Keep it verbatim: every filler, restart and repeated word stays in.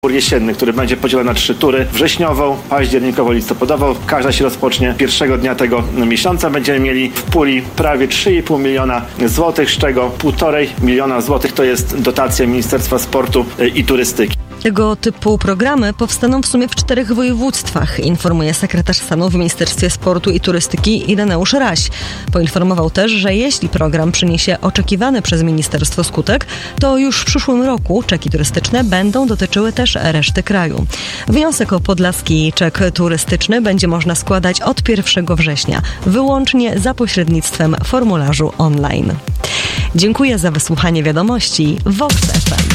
jesienny, który będzie podzielony na trzy tury: wrześniową, październikową, listopadową. Każda się rozpocznie pierwszego dnia tego miesiąca. Będziemy mieli w puli prawie trzy i pół miliona złotych, z czego półtorej miliona złotych to jest dotacja Ministerstwa Sportu i Turystyki. Tego typu programy powstaną w sumie w czterech województwach, informuje sekretarz stanu w Ministerstwie Sportu i Turystyki Ireneusz Raś. Poinformował też, że jeśli program przyniesie oczekiwany przez ministerstwo skutek, to już w przyszłym roku czeki turystyczne będą dotyczyły też reszty kraju. Wniosek o podlaski czek turystyczny będzie można składać od pierwszego września, wyłącznie za pośrednictwem formularzu online. Dziękuję za wysłuchanie wiadomości Vox F M.